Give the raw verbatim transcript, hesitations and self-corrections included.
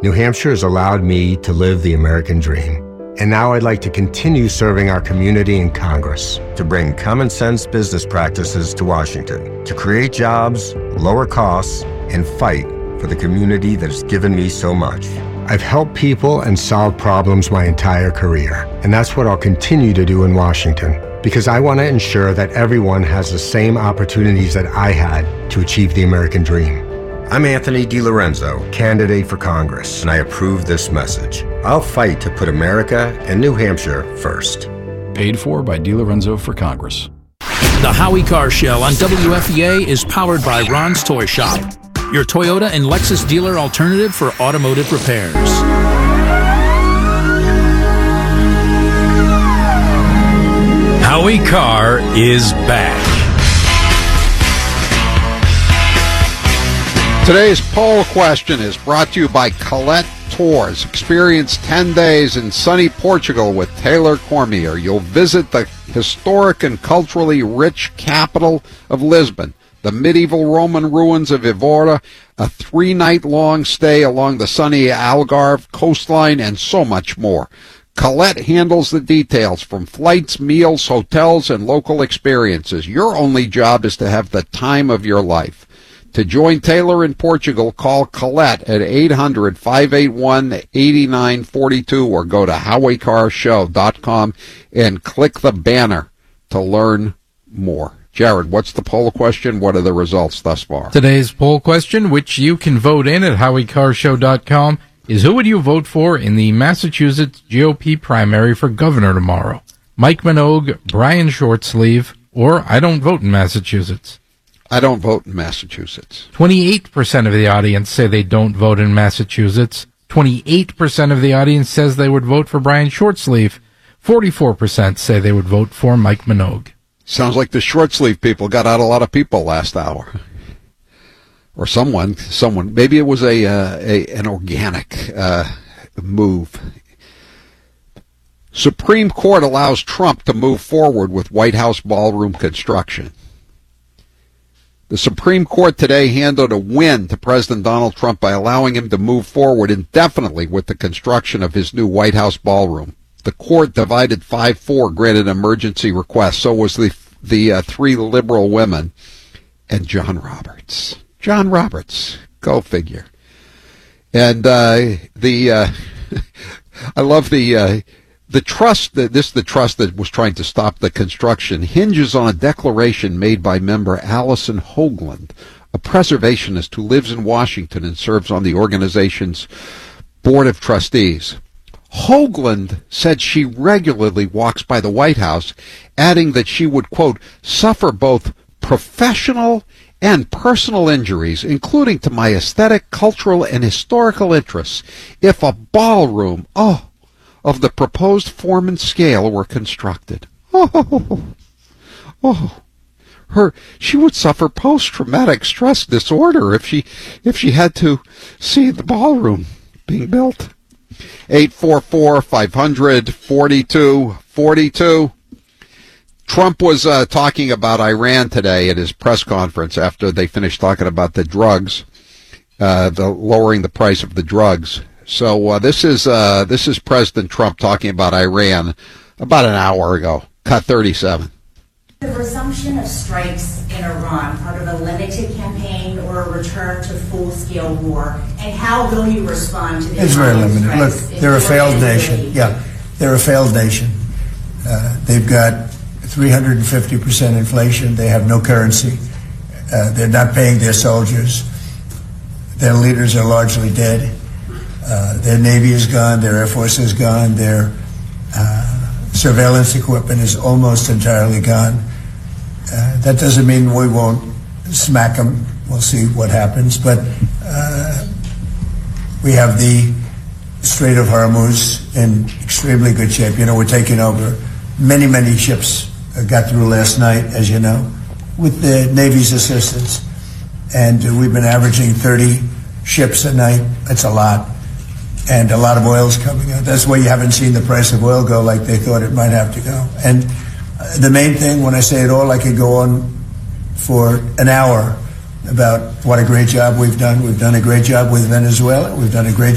New Hampshire has allowed me to live the American dream. And now I'd like to continue serving our community in Congress to bring common sense business practices to Washington, to create jobs, lower costs, and fight for the community that has given me so much. I've helped people and solved problems my entire career, and that's what I'll continue to do in Washington, because I want to ensure that everyone has the same opportunities that I had to achieve the American dream. I'm Anthony DiLorenzo, candidate for Congress, and I approve this message. I'll fight to put America and New Hampshire first. Paid for by DiLorenzo for Congress. The Howie Carr Show on W F E A is powered by Ron's Toy Shop, your Toyota and Lexus dealer alternative for automotive repairs. Howie Carr is back. Today's poll question is brought to you by Colette Tours. Experience ten days in sunny Portugal with Taylor Cormier. You'll visit the historic and culturally rich capital of Lisbon, the medieval Roman ruins of Évora, a three-night-long stay along the sunny Algarve coastline, and so much more. Colette handles the details from flights, meals, hotels, and local experiences. Your only job is to have the time of your life. To join Taylor in Portugal, call Colette at eight hundred, five eight one, eight nine four two or go to howie carr show dot com and click the banner to learn more. Jared, what's the poll question? What are the results thus far? Today's poll question, which you can vote in at howie carr show dot com, is who would you vote for in the Massachusetts G O P primary for governor tomorrow? Mike Minogue, Brian Shortsleeve, or I don't vote in Massachusetts? I don't vote in Massachusetts. twenty-eight percent of the audience say they don't vote in Massachusetts. twenty-eight percent of the audience says they would vote for Brian Shortsleeve. forty-four percent say they would vote for Mike Minogue. Sounds like the Shortsleeve people got out a lot of people last hour. Or someone, someone. Maybe it was a, uh, a an organic uh, move. Supreme Court allows Trump to move forward with White House ballroom construction. The Supreme Court today handed a win to President Donald Trump by allowing him to move forward indefinitely with the construction of his new White House ballroom. The court divided five four, granted emergency request. So was the the uh, three liberal women and John Roberts. John Roberts, go figure. And uh, the uh, I love the uh, the trust that this the trust that was trying to stop the construction hinges on a declaration made by member Allison Hoagland, a preservationist who lives in Washington and serves on the organization's board of trustees. Hoagland said she regularly walks by the White House, adding that she would, quote, suffer both professional and personal injuries, including to my aesthetic, cultural, and historical interests, if a ballroom, oh, of the proposed form and scale were constructed. Oh, oh, her, she would suffer post-traumatic stress disorder if she, if she had to see the ballroom being built. eight four four, five hundred, forty-two forty-two. Trump was uh, talking about Iran today at his press conference after they finished talking about the drugs, uh, the lowering the price of the drugs. So uh, this is uh, this is President Trump talking about Iran about an hour ago. Cut thirty-seven. The resumption of strikes in Iran part of a limited campaign or a return to full-scale war, and how will you respond to this? It's very limited. Look, they're a failed nation. Yeah, they're a failed nation. Uh, they've got three hundred fifty percent inflation. They have no currency. Uh, they're not paying their soldiers. Their leaders are largely dead. Uh, their Navy is gone. Their Air Force is gone. Their uh, surveillance equipment is almost entirely gone. Uh, that doesn't mean we won't smack them. We'll see what happens. But uh, we have the Strait of Hormuz in extremely good shape. You know, we're taking over. Many, many ships uh, got through last night, as you know, with the Navy's assistance. And uh, we've been averaging thirty ships a night. That's a lot. And a lot of oil's coming out. That's why you haven't seen the price of oil go like they thought it might have to go. And uh, the main thing, when I say it all, I could go on for an hour about what a great job we've done. We've done a great job with Venezuela. We've done a great